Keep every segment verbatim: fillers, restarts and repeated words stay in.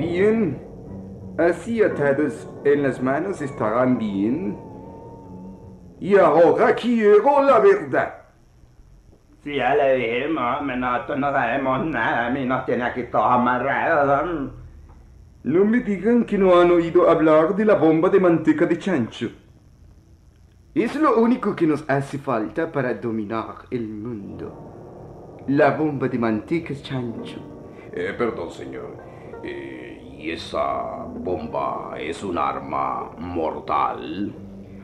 Bien. Así atados en las manos estarán bien. Y ahora quiero la verdad. Si ya le dijimos, hombre, nosotros no sabemos nada, a mí nos tiene aquí todos amarrados. ¿No? No me digan que no han oído hablar de la bomba de manteca de chancho. Es lo único que nos hace falta para dominar el mundo. La bomba de manteca de chancho. Eh, perdón, señor. Eh, ¿Y esa bomba es un arma mortal?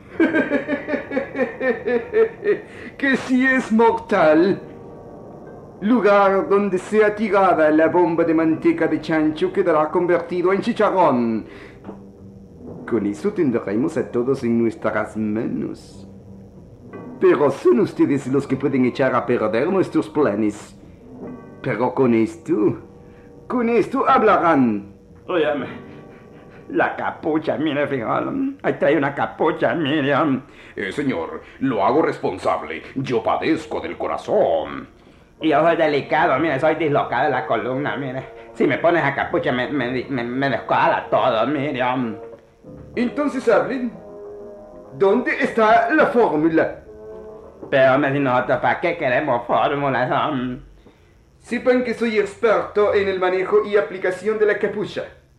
Que si es mortal. Lugar donde sea tirada la bomba de manteca de chancho quedará convertido en chicharrón. Con eso tendremos a todos en nuestras manos. Pero son ustedes los que pueden echar a perder nuestros planes. Pero con esto, con esto hablarán. Óyame, la capucha, mire, frijol. Ahí trae una capucha, mire. Eh, señor, lo hago responsable. Yo padezco del corazón. Y yo soy delicado, mire, soy dislocado de la columna, mire. Si me pones a capucha me, me, me, me descuadra todo, mire. Entonces hablen. ¿Dónde está la fórmula? Pero, hombre, si nosotros, ¿para qué queremos fórmulas? Sepan que soy experto en el manejo y aplicación de la capucha.